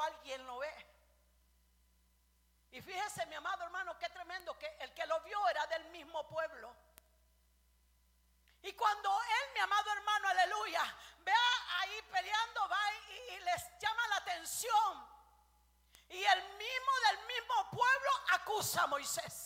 alguien lo ve. Y fíjese, mi amado hermano, qué tremendo, que el que lo vio era del mismo pueblo. Y cuando él, mi amado hermano, aleluya, ve ahí peleando, va y les llama la atención. Y el mismo del mismo pueblo acusa a Moisés.